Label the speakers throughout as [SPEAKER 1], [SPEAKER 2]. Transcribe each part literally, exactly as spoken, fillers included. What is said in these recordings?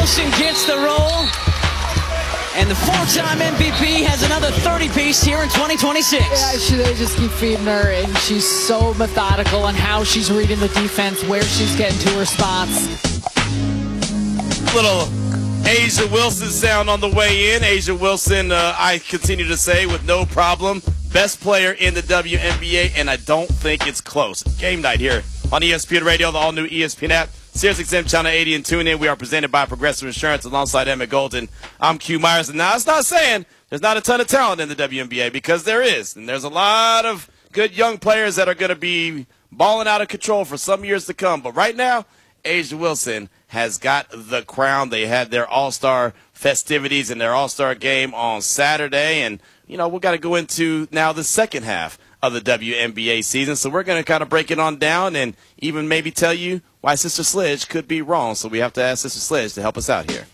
[SPEAKER 1] Wilson gets the roll. And the four-time M V P has another thirty-piece here in twenty twenty-six.
[SPEAKER 2] Yeah, she, they just keep feeding her, and she's so methodical on how she's reading the defense, where she's getting to her spots.
[SPEAKER 3] Little A'ja Wilson sound on the way in. A'ja Wilson, uh, I continue to say, with no problem, best player in the W N B A, and I don't think it's close. Game night here on E S P N Radio, the all-new E S P N app. SiriusXM Channel eighty and tune in. We are presented by Progressive Insurance alongside Emmett Golden. I'm Q Myers. And now it's not saying there's not a ton of talent in the W N B A, because there is. And there's a lot of good young players that are going to be balling out of control for some years to come. But right now, A'ja Wilson has got the crown. They had their All-Star festivities and their All-Star game on Saturday. And, you know, we've got to go into now the second half of the W N B A season. So we're going to kind of break it on down and even maybe tell you why Sister Sledge could be wrong. So we have to ask Sister Sledge to help us out here.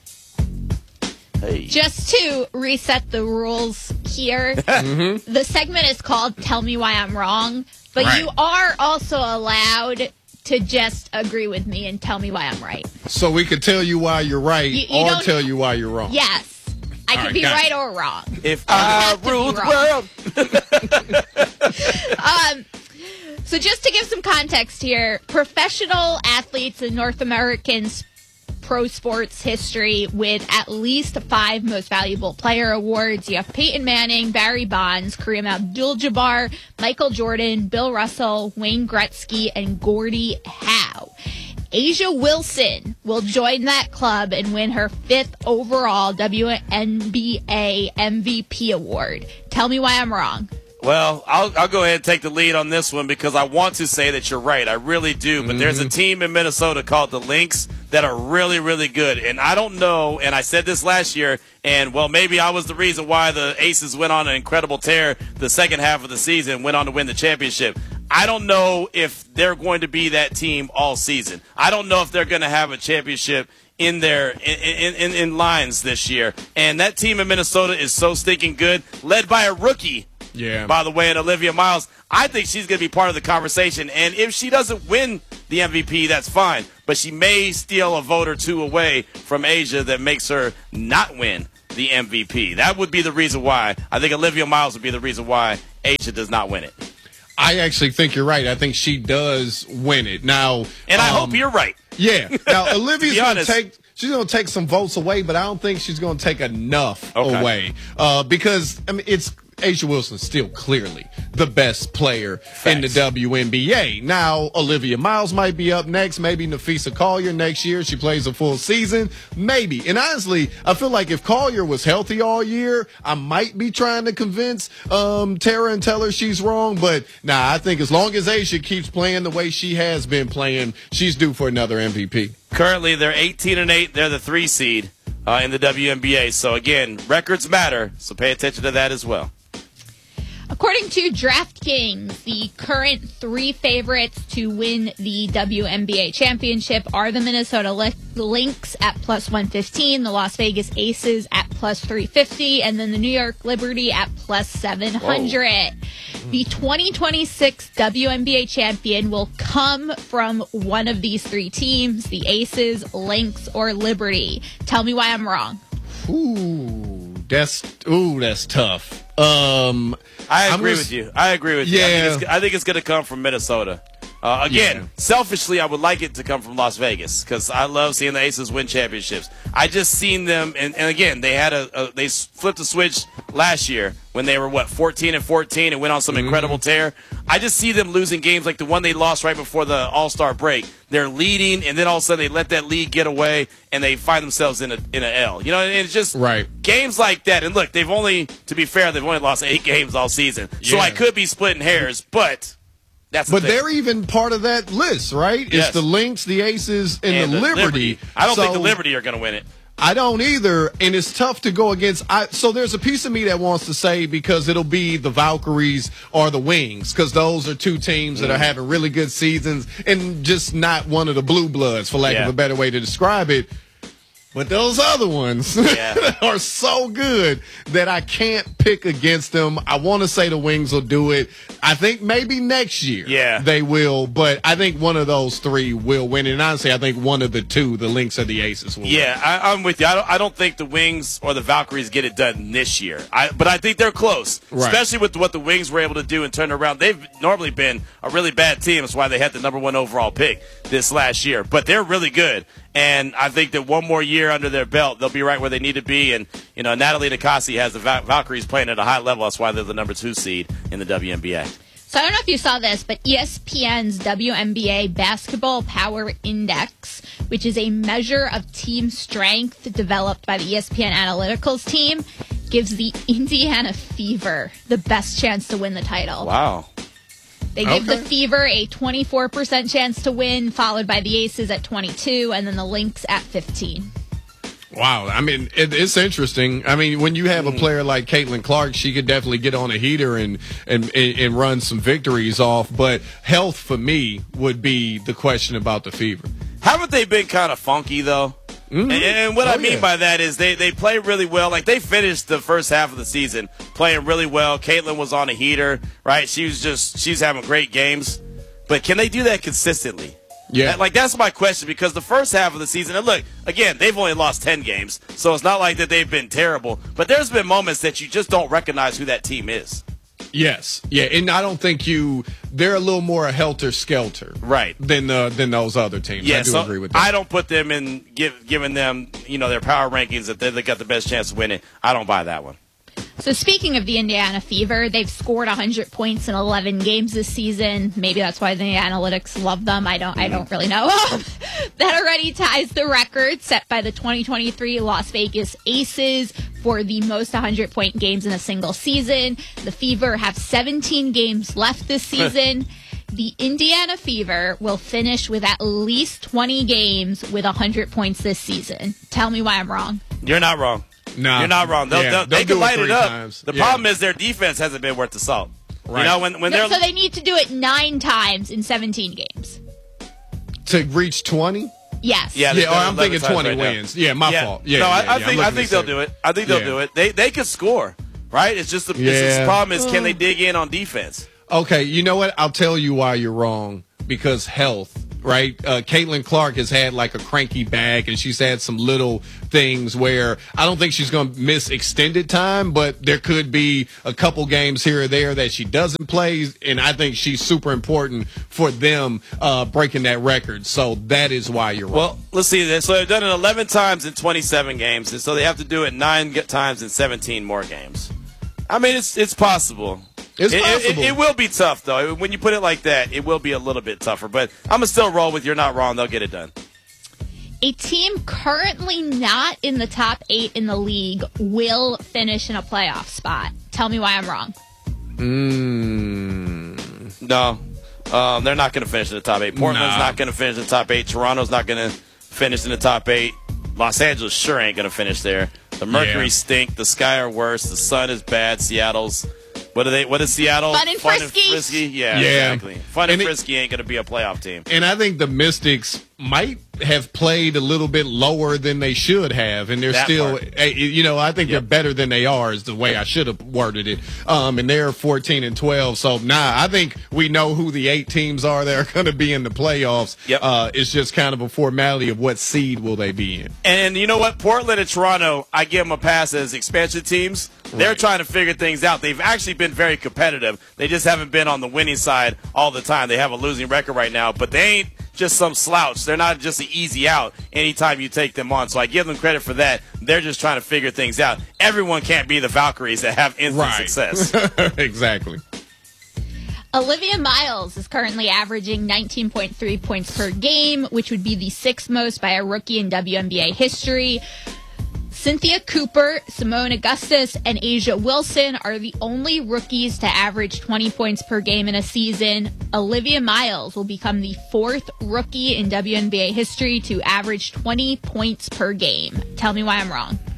[SPEAKER 3] Hey.
[SPEAKER 4] Just to reset the rules here, mm-hmm. the segment is called Tell Me Why I'm Wrong, but right. you are also allowed to just agree with me and tell me why I'm right.
[SPEAKER 5] So we could tell you why you're right
[SPEAKER 4] you, you
[SPEAKER 5] or tell you why you're wrong.
[SPEAKER 4] Yes. I could right, be right it. or wrong.
[SPEAKER 3] If I rule the
[SPEAKER 4] world. um, so just to give some context here, professional athletes in North American pro sports history with at least five Most Valuable Player awards. You have Peyton Manning, Barry Bonds, Kareem Abdul-Jabbar, Michael Jordan, Bill Russell, Wayne Gretzky, and Gordie Howe. A'ja Wilson will join that club and win her fifth overall W N B A M V P award. Tell me why I'm wrong.
[SPEAKER 3] Well, I'll, I'll go ahead and take the lead on this one because I want to say that you're right. I really do. But mm-hmm. there's a team in Minnesota called the Lynx that are really, really good. And I don't know, and I said this last year, and, well, maybe I was the reason why the Aces went on an incredible tear the second half of the season, went on to win the championship. I don't know if they're going to be that team all season. I don't know if they're going to have a championship in their in, in, in lines this year. And that team in Minnesota is so stinking good, led by a rookie.
[SPEAKER 5] Yeah.
[SPEAKER 3] By the way, and Olivia Miles, I think she's going to be part of the conversation. And if she doesn't win the M V P, that's fine. But she may steal a vote or two away from A'ja that makes her not win the M V P. That would be the reason why. I think Olivia Miles would be the reason why A'ja does not win it.
[SPEAKER 5] I actually think you're right. I think she does win it. Now,
[SPEAKER 3] and I
[SPEAKER 5] um,
[SPEAKER 3] hope you're right.
[SPEAKER 5] Yeah. Now, Olivia's going to take she's going to take some votes away, but I don't think she's going to take enough okay. away uh, because I mean it's A'ja Wilson's still clearly the best player Facts. in the W N B A. Now, Olivia Miles might be up next. Maybe Napheesa Collier next year. She plays a full season. Maybe. And honestly, I feel like if Collier was healthy all year, I might be trying to convince um, Tara and tell her she's wrong. But, nah, I think as long as A'ja keeps playing the way she has been playing, she's due for another M V P.
[SPEAKER 3] Currently, they're eighteen and eight. They're the three seed uh, in the W N B A. So, again, records matter. So pay attention to that as well.
[SPEAKER 4] According to DraftKings, the current three favorites to win the W N B A championship are the Minnesota Lynx at plus one fifteen, the Las Vegas Aces at plus three fifty, and then the New York Liberty at plus seven hundred. Whoa. The twenty twenty-six W N B A champion will come from one of these three teams, the Aces, Lynx, or Liberty. Tell me why I'm wrong.
[SPEAKER 5] Ooh, that's, ooh, that's tough. Um,
[SPEAKER 3] I agree just, with you. I agree with
[SPEAKER 5] yeah.
[SPEAKER 3] you. I think it's, I think it's going to come from Minnesota. Uh, again, yeah. selfishly, I would like it to come from Las Vegas because I love seeing the Aces win championships. I just seen them, and, and again, they had a, a they flipped a switch last year when they were what fourteen and fourteen and went on some mm-hmm. incredible tear. I just see them losing games like the one they lost right before the All-Star break. They're leading, and then all of a sudden they let that lead get away, and they find themselves in a in an L. You know, and it's just
[SPEAKER 5] right.
[SPEAKER 3] games like that. And look, they've only, to be fair, they've only lost eight games all season, so yeah. I could be splitting hairs, but. That's the
[SPEAKER 5] but
[SPEAKER 3] thing.
[SPEAKER 5] They're even part of that list, right?
[SPEAKER 3] Yes.
[SPEAKER 5] It's the Lynx, the Aces, and,
[SPEAKER 3] and
[SPEAKER 5] the,
[SPEAKER 3] the
[SPEAKER 5] Liberty.
[SPEAKER 3] Liberty. I don't
[SPEAKER 5] so,
[SPEAKER 3] think the Liberty are going to win it.
[SPEAKER 5] I don't either, and it's tough to go against. I, so there's a piece of me that wants to say because it'll be the Valkyries or the Wings because those are two teams that mm. are having really good seasons and just not one of the blue bloods, for lack
[SPEAKER 3] yeah.
[SPEAKER 5] of a better way to describe it. But those other ones
[SPEAKER 3] yeah.
[SPEAKER 5] are so good that I can't pick against them. I want to say the Wings will do it. I think maybe next year
[SPEAKER 3] yeah.
[SPEAKER 5] they will, but I think one of those three will win. And honestly, I think one of the two, the Lynx or the Aces, will
[SPEAKER 3] yeah,
[SPEAKER 5] win.
[SPEAKER 3] Yeah, I'm with you. I don't, I don't think the Wings or the Valkyries get it done this year. I, but I think they're close,
[SPEAKER 5] right.
[SPEAKER 3] especially with what the Wings were able to do and turn around. They've normally been a really bad team. That's why they had the number one overall pick this last year. But they're really good. And I think that one more year under their belt, they'll be right where they need to be. And, you know, Natalie Nikasi has the Val- Valkyries playing at a high level. That's why they're the number two seed in the W N B A.
[SPEAKER 4] So I don't know if you saw this, but E S P N's W N B A Basketball Power Index, which is a measure of team strength developed by the E S P N Analyticals team, gives the Indiana Fever the best chance to win the title.
[SPEAKER 3] Wow.
[SPEAKER 4] They give
[SPEAKER 5] okay.
[SPEAKER 4] the Fever a twenty-four percent chance to win, followed by the Aces at twenty-two, and then the Lynx at fifteen.
[SPEAKER 5] Wow. I mean, it, it's interesting. I mean, when you have a player like Caitlin Clark, she could definitely get on a heater and, and, and run some victories off. But health, for me, would be the question about the Fever.
[SPEAKER 3] Haven't they been kind of funky, though? Mm-hmm. And, and what
[SPEAKER 5] oh,
[SPEAKER 3] I mean
[SPEAKER 5] yeah.
[SPEAKER 3] by that is they, they play really well. Like, they finished the first half of the season playing really well. Caitlin was on a heater, right? She was just – she's having great games. But can they do that consistently?
[SPEAKER 5] Yeah.
[SPEAKER 3] That, like, that's my question, because the first half of the season – and look, again, they've only lost ten games, so it's not like that they've been terrible. But there's been moments that you just don't recognize who that team is.
[SPEAKER 5] Yes, yeah, and I don't think you. They're a little more helter skelter,
[SPEAKER 3] right?
[SPEAKER 5] Than uh, than those other teams.
[SPEAKER 3] Yeah,
[SPEAKER 5] I do
[SPEAKER 3] so
[SPEAKER 5] agree with that.
[SPEAKER 3] I don't put them in give, giving them, you know, their power rankings that they they got the best chance of winning. I don't buy that one.
[SPEAKER 4] So speaking of the Indiana Fever, they've scored one hundred points in eleven games this season. Maybe that's why the analytics love them. I don't. I don't really know. That already ties the record set by the twenty twenty-three Las Vegas Aces for the most one hundred point games in a single season. The Fever have seventeen games left this season. The Indiana Fever will finish with at least twenty games with one hundred points this season. Tell me why I'm wrong.
[SPEAKER 3] You're not wrong.
[SPEAKER 5] Nah,
[SPEAKER 3] You're not wrong. They'll,
[SPEAKER 5] yeah,
[SPEAKER 3] they'll,
[SPEAKER 5] they'll
[SPEAKER 3] they can light
[SPEAKER 5] it,
[SPEAKER 3] it up.
[SPEAKER 5] times.
[SPEAKER 3] The
[SPEAKER 5] yeah.
[SPEAKER 3] problem is their defense hasn't been worth the salt.
[SPEAKER 5] Right.
[SPEAKER 3] You know, when, when
[SPEAKER 4] no,
[SPEAKER 3] they're
[SPEAKER 4] so they need to do it nine times in seventeen games.
[SPEAKER 5] To reach twenty?
[SPEAKER 4] Yes.
[SPEAKER 3] Yeah,
[SPEAKER 5] yeah or I'm thinking twenty
[SPEAKER 3] right
[SPEAKER 5] wins.
[SPEAKER 3] Now.
[SPEAKER 5] Yeah, my
[SPEAKER 3] yeah.
[SPEAKER 5] fault. Yeah,
[SPEAKER 3] no,
[SPEAKER 5] yeah,
[SPEAKER 3] I, I
[SPEAKER 5] yeah.
[SPEAKER 3] think I think they'll do it. I think they'll
[SPEAKER 5] yeah.
[SPEAKER 3] do it. They they could score, right? It's just the,
[SPEAKER 5] yeah.
[SPEAKER 3] it's just the problem is can they dig in on defense?
[SPEAKER 5] Okay, you know what? I'll tell you why you're wrong. Because health, right? Uh, Caitlin Clark has had like a cranky back, and she's had some little things where I don't think she's going to miss extended time, but there could be a couple games here or there that she doesn't play, and I think she's super important for them uh, breaking that record. So that is why you're wrong.
[SPEAKER 3] Well, let's see this. So they've done it eleven times in twenty-seven games, and so they have to do it nine times in seventeen more games. I mean, it's it's possible.
[SPEAKER 5] It's
[SPEAKER 3] it,
[SPEAKER 5] possible.
[SPEAKER 3] It, it, it will be tough, though. When you put it like that, it will be a little bit tougher. But I'm going to still roll with you're not wrong. They'll get it done.
[SPEAKER 4] A team currently not in the top eight in the league will finish in a playoff spot. Tell me why I'm wrong.
[SPEAKER 5] Mm.
[SPEAKER 3] No. Um, they're not going to finish in the top eight. Portland's
[SPEAKER 5] nah.
[SPEAKER 3] not going to finish in the top eight. Toronto's not going to finish in the top eight. Los Angeles sure ain't going to finish there. The Mercury
[SPEAKER 5] Yeah.
[SPEAKER 3] stink. The Sky are worse. The Sun is bad. Seattle's... What are they? What is Seattle?
[SPEAKER 4] Fun and
[SPEAKER 3] Fun
[SPEAKER 4] frisky.
[SPEAKER 3] And frisky? Yeah,
[SPEAKER 5] Yeah.
[SPEAKER 3] exactly. Fun and,
[SPEAKER 5] And it-
[SPEAKER 3] frisky ain't going to be a playoff team.
[SPEAKER 5] And I think the Mystics might have played a little bit lower than they should have, and they're
[SPEAKER 3] That
[SPEAKER 5] still,
[SPEAKER 3] part.
[SPEAKER 5] eh, you know, I think
[SPEAKER 3] Yep.
[SPEAKER 5] they're better than they are is the way I should have worded it. Um, and they're fourteen and twelve. So, nah, I think we know who the eight teams are that are going to be in the playoffs.
[SPEAKER 3] Yep.
[SPEAKER 5] Uh, it's just kind of a formality of what seed will they be in.
[SPEAKER 3] And you know what? Portland and Toronto, I give them a pass as expansion teams. They're
[SPEAKER 5] Right.
[SPEAKER 3] trying to figure things out. They've actually been very competitive. They just haven't been on the winning side all the time. They have a losing record right now, but they ain't just some slouch. They're not just an easy out anytime you take them on. So I give them credit for that. They're just trying to figure things out. Everyone can't be the Valkyries that have instant
[SPEAKER 5] Right.
[SPEAKER 3] success.
[SPEAKER 5] Exactly.
[SPEAKER 4] Olivia Miles is currently averaging nineteen point three points per game, which would be the sixth most by a rookie in W N B A history. Cynthia Cooper, Simone Augustus, and Asia Wilson are the only rookies to average twenty points per game in a season. Olivia Miles will become the fourth rookie in W N B A history to average twenty points per game. Tell me why I'm wrong.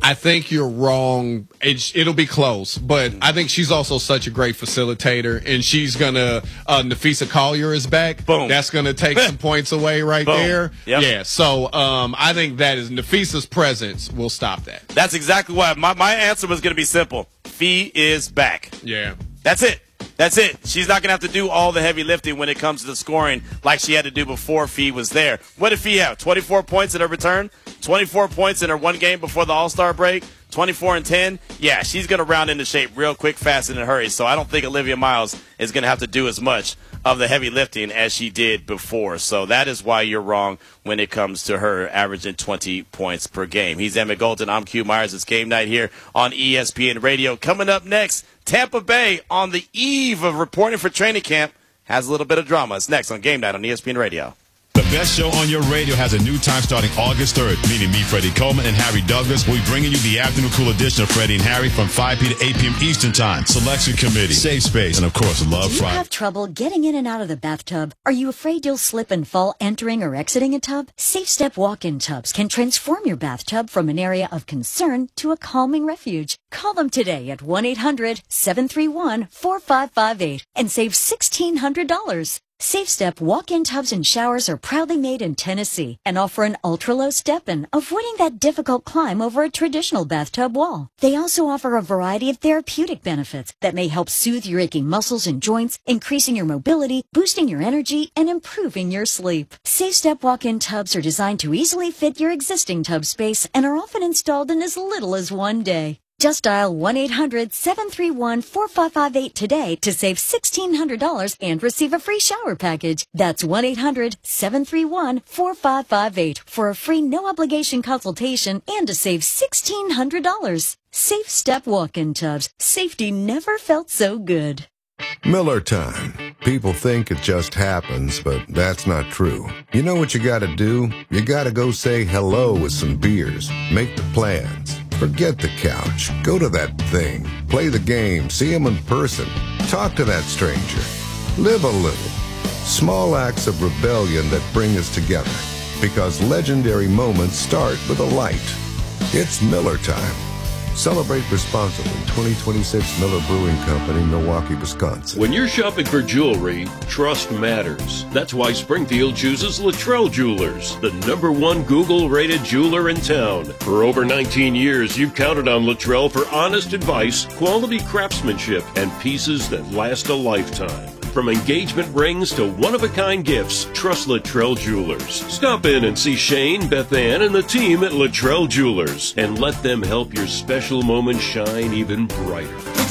[SPEAKER 5] I think you're wrong. It, it'll be close, but I think she's also such a great facilitator, and she's gonna. Uh, Nafisa Collier is back.
[SPEAKER 3] Boom.
[SPEAKER 5] That's gonna take some points away right
[SPEAKER 3] Boom.
[SPEAKER 5] there.
[SPEAKER 3] Yep.
[SPEAKER 5] Yeah. So um, I think that is Nafisa's presence will stop that.
[SPEAKER 3] That's exactly why my my answer was gonna be simple. Fee is back.
[SPEAKER 5] Yeah.
[SPEAKER 3] That's it. That's it. She's not going to have to do all the heavy lifting when it comes to the scoring like she had to do before Fee was there. What did Fee have? twenty-four points in her return? twenty-four points in her one game before the All-Star break? twenty-four and ten? Yeah, she's going to round into shape real quick, fast, and in a hurry. So I don't think Olivia Miles is going to have to do as much of the heavy lifting as she did before. So that is why you're wrong when it comes to her averaging twenty points per game. He's Emmett Golden. I'm Q Myers. It's game night here on E S P N Radio. Coming up next, Tampa Bay on the eve of reporting for training camp has a little bit of drama. It's next on Game Night on E S P N Radio.
[SPEAKER 6] The best show on your radio has a new time starting August third, meaning me, Freddie Coleman, and Harry Douglas. We'll be bringing you the afternoon cool edition of Freddie and Harry from five p.m. to eight p.m. Eastern Time. Selection Committee, Safe Space, and, of course, Love
[SPEAKER 7] Do you
[SPEAKER 6] Friday.
[SPEAKER 7] have trouble getting in and out of the bathtub? Are you afraid you'll slip and fall entering or exiting a tub? Safe Step walk-in tubs can transform your bathtub from an area of concern to a calming refuge. Call them today at one eight hundred seven three one four five five eight and save sixteen hundred dollars. Safe Step walk-in tubs and showers are proudly made in Tennessee and offer an ultra-low step-in, avoiding that difficult climb over a traditional bathtub wall. They also offer a variety of therapeutic benefits that may help soothe your aching muscles and joints, increasing your mobility, boosting your energy, and improving your sleep. Safe Step walk-in tubs are designed to easily fit your existing tub space and are often installed in as little as one day. Just dial one eight hundred seven three one four five five eight today to save sixteen hundred dollars and receive a free shower package. That's one eight hundred seven three one four five five eight for a free no-obligation consultation and to save sixteen hundred dollars. Safe Step walk-in tubs. Safety never felt so good.
[SPEAKER 8] Miller time. People think it just happens, but that's not true. You know what you gotta do? You gotta go say hello with some beers. Make the plans. Forget the couch. Go to that thing. Play the game. See him in person. Talk to that stranger. Live a little. Small acts of rebellion that bring us together. Because legendary moments start with a light. It's Miller time. Celebrate responsibly. twenty twenty-six Miller Brewing Company, Milwaukee, Wisconsin.
[SPEAKER 9] When you're shopping for jewelry, trust matters. That's why Springfield chooses Luttrell Jewelers, the number one Google-rated jeweler in town. For over nineteen years, you've counted on Luttrell for honest advice, quality craftsmanship, and pieces that last a lifetime. From engagement rings to one-of-a-kind gifts, trust Luttrell Jewelers. Stop in and see Shane, Beth Ann, and the team at Luttrell Jewelers, and let them help your special moment shine even brighter.